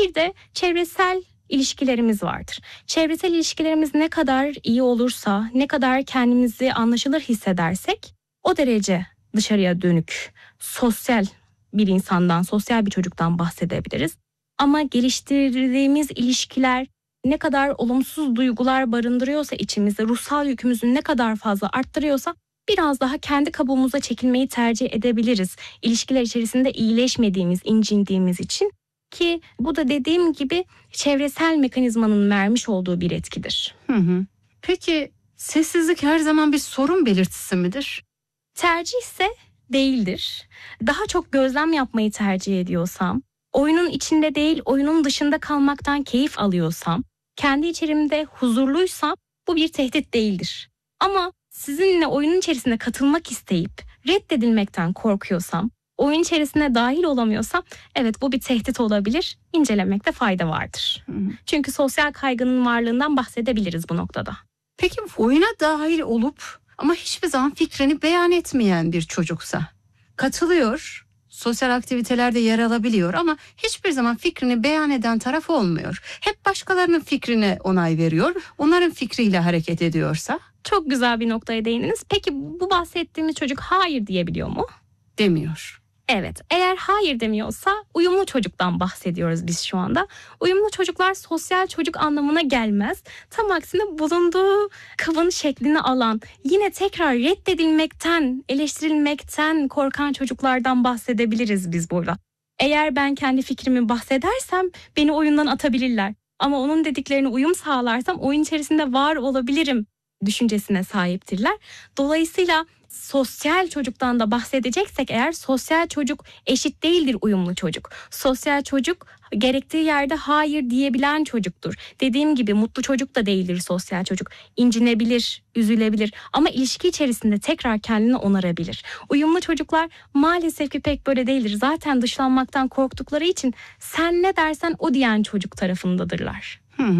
Bir de çevresel ilişkilerimiz vardır. Çevresel ilişkilerimiz ne kadar iyi olursa, ne kadar kendimizi anlaşılır hissedersek o derece dışarıya dönük, sosyal bir insandan, sosyal bir çocuktan bahsedebiliriz. Ama geliştirdiğimiz ilişkiler ne kadar olumsuz duygular barındırıyorsa içimizde, ruhsal yükümüzü ne kadar fazla arttırıyorsa biraz daha kendi kabuğumuza çekilmeyi tercih edebiliriz. İlişkiler içerisinde iyileşmediğimiz, incindiğimiz için, ki bu da dediğim gibi çevresel mekanizmanın vermiş olduğu bir etkidir. Peki sessizlik her zaman bir sorun belirtisi midir? Tercih ise değildir. Daha çok gözlem yapmayı tercih ediyorsam, oyunun içinde değil oyunun dışında kalmaktan keyif alıyorsam, kendi içerimde huzurluysam bu bir tehdit değildir. Ama sizinle oyunun içerisine katılmak isteyip reddedilmekten korkuyorsam, oyun içerisine dahil olamıyorsam evet bu bir tehdit olabilir. İncelemekte fayda vardır. Çünkü sosyal kaygının varlığından bahsedebiliriz bu noktada. Peki oyuna dahil olup ama hiçbir zaman fikrini beyan etmeyen bir çocuksa, katılıyor, sosyal aktivitelerde yer alabiliyor ama hiçbir zaman fikrini beyan eden taraf olmuyor. Hep başkalarının fikrine onay veriyor, onların fikriyle hareket ediyorsa? Çok güzel bir noktaya değindiniz. Peki bu bahsettiğimiz çocuk hayır diyebiliyor mu? Demiyor. Evet, eğer hayır demiyorsa uyumlu çocuktan bahsediyoruz biz şu anda. Uyumlu çocuklar sosyal çocuk anlamına gelmez. Tam aksine bulunduğu kabın şeklini alan, yine tekrar reddedilmekten, eleştirilmekten korkan çocuklardan bahsedebiliriz biz burada. Eğer ben kendi fikrimi bahsedersem beni oyundan atabilirler. Ama onun dediklerine uyum sağlarsam oyun içerisinde var olabilirim düşüncesine sahiptirler. Dolayısıyla sosyal çocuktan da bahsedeceksek eğer, sosyal çocuk eşit değildir uyumlu çocuk. Sosyal çocuk gerektiği yerde hayır diyebilen çocuktur. Dediğim gibi mutlu çocuk da değildir sosyal çocuk. İncinebilir, üzülebilir ama ilişki içerisinde tekrar kendini onarabilir. Uyumlu çocuklar maalesef ki pek böyle değildir. Zaten dışlanmaktan korktukları için sen ne dersen o diyen çocuk tarafındadırlar.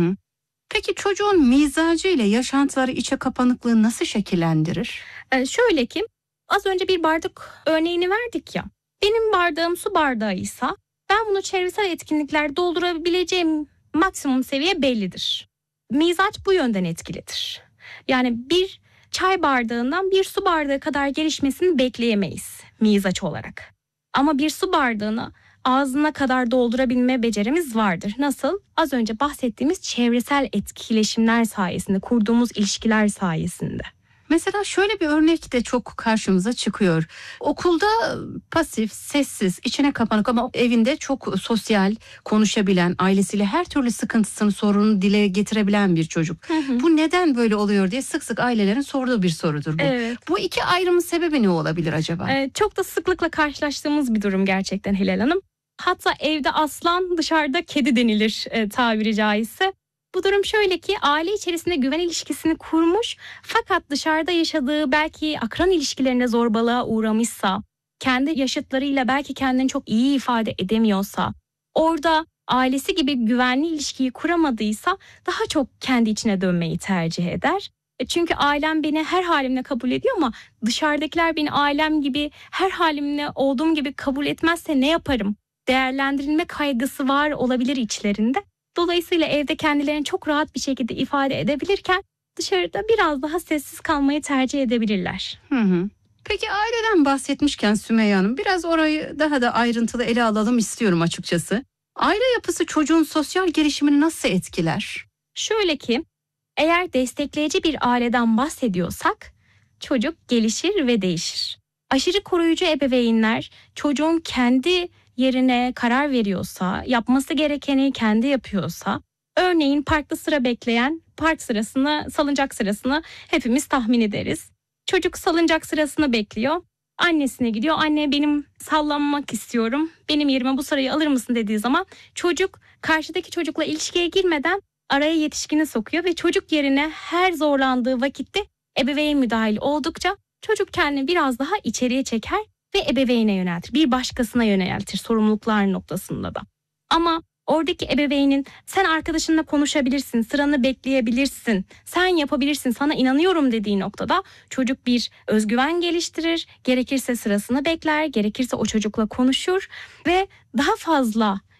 Peki çocuğun mizacı ile yaşantıları içe kapanıklığı nasıl şekillendirir? Şöyle ki az önce bir bardak örneğini verdik ya. Benim bardağım su bardağıysa ben bunu çevresel etkinlikler doldurabileceğim maksimum seviye bellidir. Mizaç bu yönden etkilidir. Yani bir çay bardağından bir su bardağı kadar gelişmesini bekleyemeyiz mizaç olarak. Ama bir su bardağını ağzına kadar doldurabilme becerimiz vardır. Nasıl? Az önce bahsettiğimiz çevresel etkileşimler sayesinde, kurduğumuz ilişkiler sayesinde. Mesela şöyle bir örnek de çok karşımıza çıkıyor. Okulda pasif, sessiz, içine kapanık ama evinde çok sosyal, konuşabilen, ailesiyle her türlü sıkıntısını, sorununu dile getirebilen bir çocuk. Bu neden böyle oluyor diye sık sık ailelerin sorduğu bir sorudur bu. Evet. Bu iki ayrımın sebebi ne olabilir acaba? Çok da sıklıkla karşılaştığımız bir durum gerçekten Hilal Hanım. Hatta evde aslan, dışarıda kedi denilir tabiri caizse. Bu durum şöyle ki aile içerisinde güven ilişkisini kurmuş fakat dışarıda yaşadığı belki akran ilişkilerine zorbalığa uğramışsa, kendi yaşıtlarıyla belki kendini çok iyi ifade edemiyorsa, orada ailesi gibi güvenli ilişkiyi kuramadıysa daha çok kendi içine dönmeyi tercih eder. Çünkü ailem beni her halimle kabul ediyor ama dışarıdakiler beni ailem gibi her halimle olduğum gibi kabul etmezse ne yaparım? Değerlendirilme kaygısı var olabilir içlerinde. Dolayısıyla evde kendilerini çok rahat bir şekilde ifade edebilirken dışarıda biraz daha sessiz kalmayı tercih edebilirler. Peki aileden bahsetmişken Sümeyye Hanım biraz orayı daha da ayrıntılı ele alalım istiyorum açıkçası. Aile yapısı çocuğun sosyal gelişimini nasıl etkiler? Şöyle ki eğer destekleyici bir aileden bahsediyorsak çocuk gelişir ve değişir. Aşırı koruyucu ebeveynler çocuğun kendi yerine karar veriyorsa, yapması gerekeni kendi yapıyorsa, örneğin parkta sıra bekleyen park sırasını, salıncak sırasını hepimiz tahmin ederiz. Çocuk salıncak sırasını bekliyor. Annesine gidiyor. Anne benim sallanmak istiyorum. Benim yerime bu sırayı alır mısın dediği zaman çocuk karşıdaki çocukla ilişkiye girmeden araya yetişkini sokuyor ve çocuk yerine her zorlandığı vakitte ebeveyn müdahil oldukça çocuk kendini biraz daha içeriye çeker ve ebeveyne yöneltir. Bir başkasına yöneltir sorumluluklar noktasında da. Ama oradaki ebeveynin sen arkadaşınla konuşabilirsin, sıranı bekleyebilirsin, sen yapabilirsin, sana inanıyorum dediği noktada çocuk bir özgüven geliştirir. Gerekirse sırasını bekler, gerekirse o çocukla konuşur ve daha fazla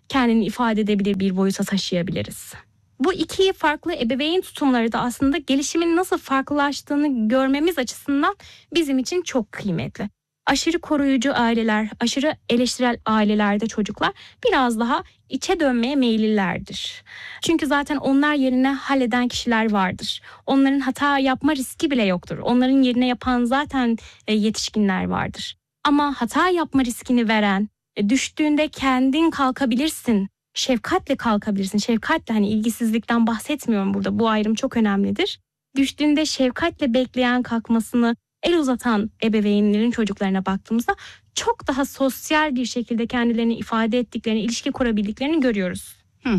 kendini ifade edebilir bir boyuta taşıyabiliriz. Bu iki farklı ebeveyn tutumları da aslında gelişimin nasıl farklılaştığını görmemiz açısından bizim için çok kıymetli. Aşırı koruyucu aileler, aşırı eleştirel ailelerde çocuklar biraz daha içe dönmeye meyillilerdir. Çünkü zaten onlar yerine halleden kişiler vardır. Onların hata yapma riski bile yoktur. Onların yerine yapan zaten yetişkinler vardır. Ama hata yapma riskini veren, düştüğünde kendin kalkabilirsin, şefkatle kalkabilirsin. Şefkatle, hani ilgisizlikten bahsetmiyorum burada. Bu ayrım çok önemlidir. Düştüğünde şefkatle bekleyen, kalkmasını el uzatan ebeveynlerin çocuklarına baktığımızda çok daha sosyal bir şekilde kendilerini ifade ettiklerini, ilişki kurabildiklerini görüyoruz.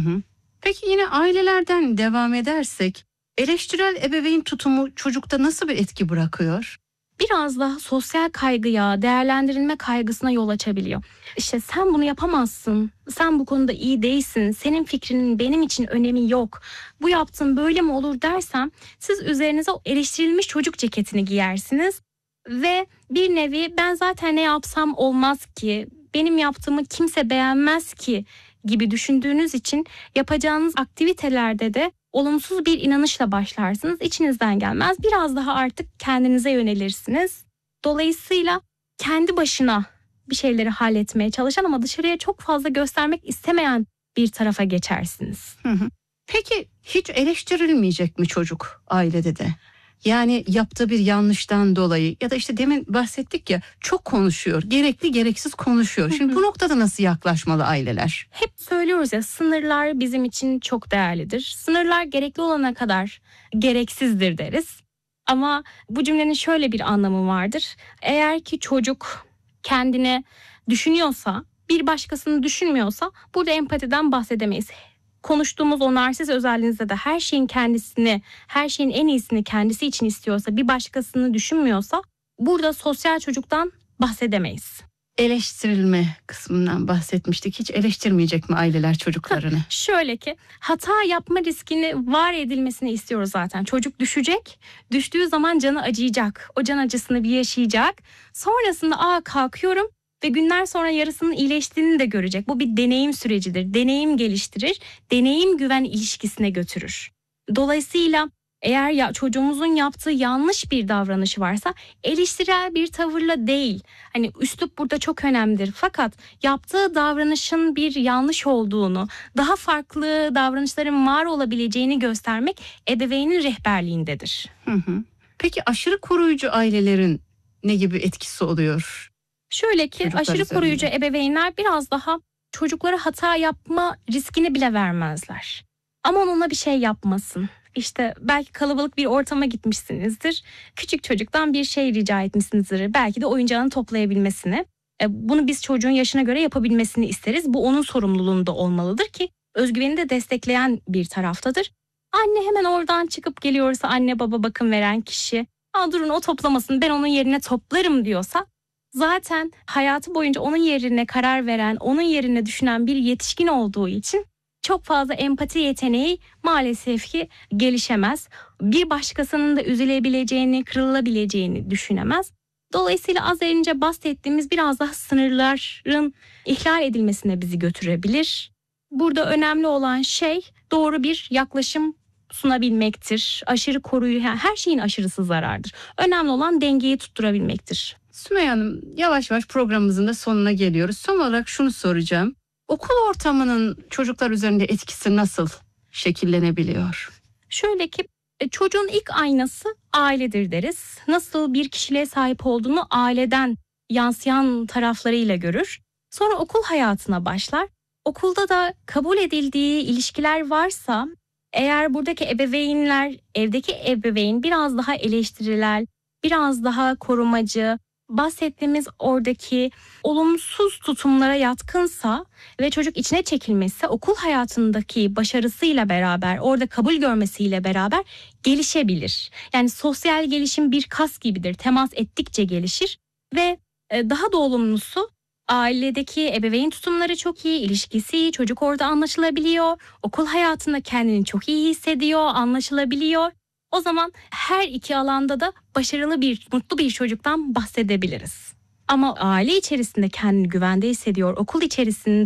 Peki yine ailelerden devam edersek, eleştirel ebeveyn tutumu çocukta nasıl bir etki bırakıyor? Biraz daha sosyal kaygıya, değerlendirilme kaygısına yol açabiliyor. İşte sen bunu yapamazsın, sen bu konuda iyi değilsin, senin fikrinin benim için önemi yok, bu yaptığın böyle mi olur dersem siz üzerinize o eleştirilmiş çocuk ceketini giyersiniz ve bir nevi ben zaten ne yapsam olmaz ki, benim yaptığımı kimse beğenmez ki gibi düşündüğünüz için yapacağınız aktivitelerde de olumsuz bir inanışla başlarsınız. İçinizden gelmez. Biraz daha artık kendinize yönelirsiniz. Dolayısıyla kendi başına bir şeyleri halletmeye çalışan ama dışarıya çok fazla göstermek istemeyen bir tarafa geçersiniz. Peki hiç eleştirilmeyecek mi çocuk ailede de? Yani yaptığı bir yanlıştan dolayı ya da işte demin bahsettik ya, çok konuşuyor, gerekli gereksiz konuşuyor. Şimdi bu noktada nasıl yaklaşmalı aileler? Hep söylüyoruz ya, sınırlar bizim için çok değerlidir. Sınırlar gerekli olana kadar gereksizdir deriz. Ama bu cümlenin şöyle bir anlamı vardır. Eğer ki çocuk kendini düşünüyorsa, bir başkasını düşünmüyorsa burada empatiden bahsedemeyiz. Konuştuğumuz o narsist özelliğinizde de her şeyin kendisini, her şeyin en iyisini kendisi için istiyorsa, bir başkasını düşünmüyorsa burada sosyal çocuktan bahsedemeyiz. Eleştirilme kısmından bahsetmiştik. Hiç eleştirmeyecek mi aileler çocuklarını? Şöyle ki, hata yapma riskini var edilmesini istiyoruz zaten. Çocuk düşecek, düştüğü zaman canı acıyacak. O can acısını bir yaşayacak. Sonrasında kalkıyorum ve günler sonra yarısının iyileştiğini de görecek. Bu bir deneyim sürecidir. Deneyim geliştirir, deneyim güven ilişkisine götürür. Dolayısıyla eğer çocuğumuzun yaptığı yanlış bir davranışı varsa eleştirel bir tavırla değil. Hani üslup burada çok önemlidir. Fakat yaptığı davranışın bir yanlış olduğunu, daha farklı davranışların var olabileceğini göstermek ebeveynin rehberliğindedir. Peki aşırı koruyucu ailelerin ne gibi etkisi oluyor? Şöyle ki, Çocuklar aşırı üzerinde. koruyucu ebeveynler biraz daha çocuklara hata yapma riskini bile vermezler. Ama onunla bir şey yapmasın. İşte belki kalabalık bir ortama gitmişsinizdir. Küçük çocuktan bir şey rica etmişsinizdir. Belki de oyuncağını toplayabilmesini. Bunu biz çocuğun yaşına göre yapabilmesini isteriz. Bu onun sorumluluğunda olmalıdır ki özgüveni de destekleyen bir taraftadır. Anne hemen oradan çıkıp geliyorsa, anne baba bakım veren kişi, durun o toplamasın, ben onun yerine toplarım diyorsa, zaten hayatı boyunca onun yerine karar veren, onun yerine düşünen bir yetişkin olduğu için çok fazla empati yeteneği maalesef ki gelişemez. Bir başkasının da üzülebileceğini, kırılabileceğini düşünemez. Dolayısıyla az önce bahsettiğimiz biraz daha sınırların ihlal edilmesine bizi götürebilir. Burada önemli olan şey doğru bir yaklaşım sunabilmektir. Aşırı koruyucu, yani her şeyin aşırısı zarardır. Önemli olan dengeyi tutturabilmektir. Sümeyye Hanım, yavaş yavaş programımızın da sonuna geliyoruz. Son olarak şunu soracağım. Okul ortamının çocuklar üzerinde etkisi nasıl şekillenebiliyor? Şöyle ki, çocuğun ilk aynası ailedir deriz. Nasıl bir kişiliğe sahip olduğunu aileden yansıyan taraflarıyla görür. Sonra okul hayatına başlar. Okulda da kabul edildiği ilişkiler varsa, eğer buradaki ebeveynler, evdeki ebeveyn biraz daha eleştirel, biraz daha korumacı, bahsettiğimiz oradaki olumsuz tutumlara yatkınsa ve çocuk içine çekilmişse, okul hayatındaki başarısıyla beraber, orada kabul görmesiyle beraber gelişebilir. Yani sosyal gelişim bir kas gibidir. Temas ettikçe gelişir ve daha da olumlusu, ailedeki ebeveyn tutumları çok iyi, ilişkisi iyi, çocuk orada anlaşılabiliyor. Okul hayatında kendini çok iyi hissediyor, anlaşılabiliyor. O zaman her iki alanda da başarılı bir, mutlu bir çocuktan bahsedebiliriz. Ama aile içerisinde kendini güvende hissediyor, okul içerisinde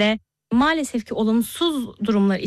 maalesef ki olumsuz durumlar